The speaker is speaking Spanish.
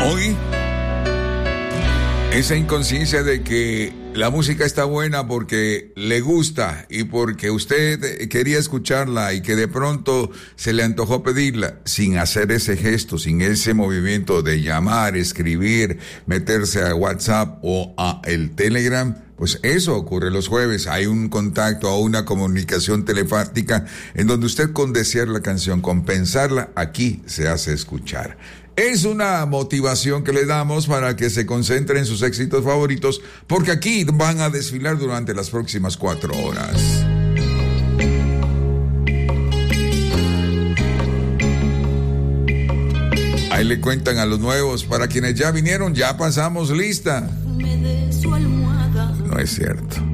Hoy, esa inconsciencia de que la música está buena porque le gusta y porque usted quería escucharla y que de pronto se le antojó pedirla sin hacer ese gesto, sin ese movimiento de llamar, escribir, meterse a WhatsApp o a el Telegram, pues eso ocurre los jueves. Hay un contacto o una comunicación telepática en donde usted con desear la canción, con pensarla, aquí se hace escuchar. Es una motivación que le damos para que se concentre en sus éxitos favoritos, porque aquí van a desfilar durante las próximas 4 horas. Ahí le cuentan a los nuevos, para quienes ya vinieron, ya pasamos lista. No es cierto.